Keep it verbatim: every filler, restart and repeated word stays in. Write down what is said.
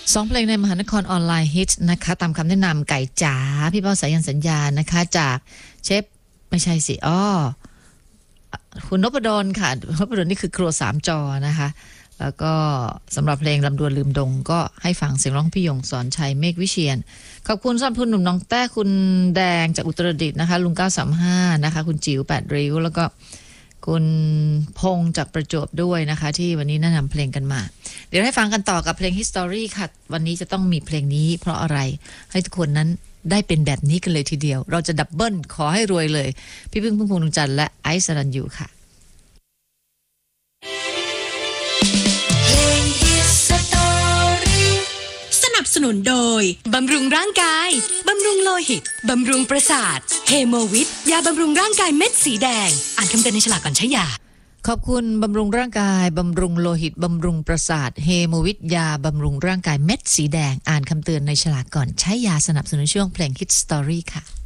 สองเพลงในมหานครออนไลน์ฮิตนะคะตามคำแนะนำไก่จ๋าพี่เป้าสายันสัญญานะคะจากเชฟไม่ใช่สิอ้อคุณนพดลค่ะนพดลนี่คือครัวสามจอนะคะแล้วก็สำหรับเพลงลำดวนลืมดงก็ให้ฟังเสียงร้องพี่ยงสอนชัยเมฆวิเชียรขอบคุณสำหรับคุณหนุ่มน้องแต้คุณแดงจากอุตรดิตถ์นะคะลุงเก้าสามห้านะคะคุณจิ๋วแปดริ้วแล้วก็คุณพงษ์จากประจวบด้วยนะคะที่วันนี้แนะนำเพลงกันมาเดี๋ยวให้ฟังกันต่อกับเพลง History ค่ะวันนี้จะต้องมีเพลงนี้เพราะอะไรให้ทุกคนนั้นได้เป็นแบบนี้กันเลยทีเดียวเราจะดับเบิลขอให้รวยเลยพี่พึ่งพุ่มพวงดวงจันทร์และไอซ์สรัญยูค่ะสนับสนุนโดยบำรุงร่างกายบำรุงโลหิตบำรุงประสาทเฮโมวิทยาบำรุงร่างกายเม็ดสีแดงอ่านคำเตือนในฉลากก่อนใช้ยาขอบคุณบำรุงร่างกายบำรุงโลหิตบำรุงประสาทเฮโมวิทยาบำรุงร่างกายเม็ดสีแดงอ่านคำเตือนในฉลากก่อนใช้ยาสนับสนุนช่วงเพลง Hit Story ค่ะ